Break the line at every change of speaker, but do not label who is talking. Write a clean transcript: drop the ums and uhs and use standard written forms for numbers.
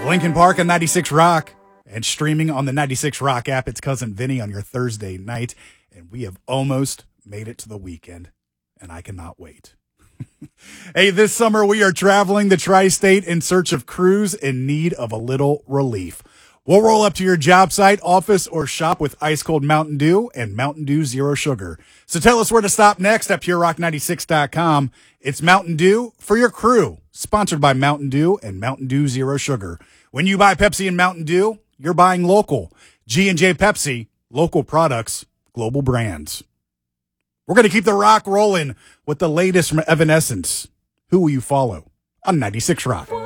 Lincoln Park and 96 Rock, and streaming on the 96 Rock app. It's Cousin Vinny on your Thursday night, and we have almost made it to the weekend, and I cannot wait. Hey, this summer we are traveling the tri-state in search of crews in need of a little relief. We'll roll up to your job site, office, or shop with ice-cold Mountain Dew and Mountain Dew Zero Sugar. So tell us where to stop next at PureRock96.com. It's Mountain Dew for your crew, sponsored by Mountain Dew and Mountain Dew Zero Sugar. When you buy Pepsi and Mountain Dew, you're buying local. G&J Pepsi, local products, global brands. We're going to keep the rock rolling with the latest from Evanescence. Who will you follow on 96 Rock?